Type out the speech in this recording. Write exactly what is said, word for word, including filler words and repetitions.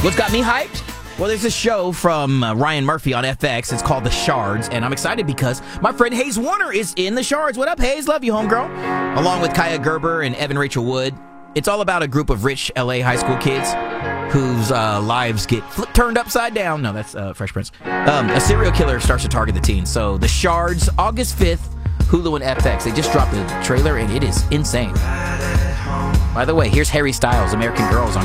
What's got me hyped? Well, there's a show from uh, Ryan Murphy on F X. It's called The Shards, and I'm excited because my friend Hayes Warner is in The Shards. What up, Hayes? Love you, homegirl. Along with Kaya Gerber and Evan Rachel Wood. It's all about a group of rich L A high school kids whose uh, lives get flipped, turned upside down. No, that's uh, Fresh Prince. Um, a serial killer starts to target the teens. So The Shards, August fifth, Hulu and F X. They just dropped the trailer, and it is insane. By the way, here's Harry Styles, American Girls on